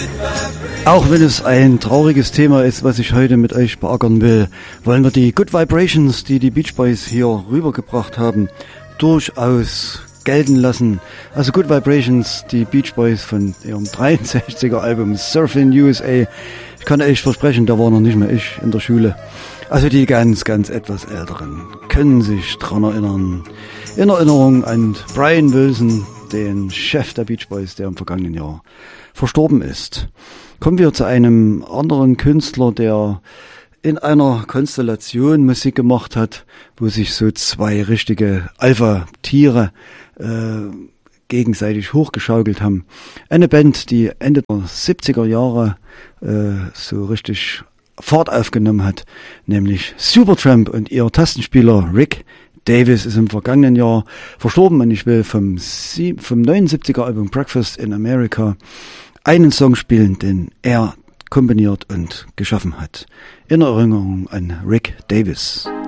Auch wenn es ein trauriges Thema ist, was ich heute mit euch beackern will, wollen wir die Good Vibrations, die die Beach Boys hier rübergebracht haben, durchaus gelten lassen. Also Good Vibrations, die Beach Boys von ihrem 63er Album Surfin' USA. Ich kann euch versprechen, da war noch nicht mehr ich in der Schule. Also die ganz, ganz etwas Älteren können sich dran erinnern. In Erinnerung an Brian Wilson, den Chef der Beach Boys, der im vergangenen Jahr verstorben ist. Kommen wir zu einem anderen Künstler, der in einer Konstellation Musik gemacht hat, wo sich so zwei richtige Alpha-Tiere gegenseitig hochgeschaukelt haben. Eine Band, die Ende der 70er Jahre so richtig Fahrt aufgenommen hat, nämlich Supertramp, und ihr Tastenspieler Rick Davis ist im vergangenen Jahr verstorben, und ich will vom 79er Album Breakfast in America einen Song spielen, den er komponiert und geschaffen hat. In Erinnerung an Rick Davis.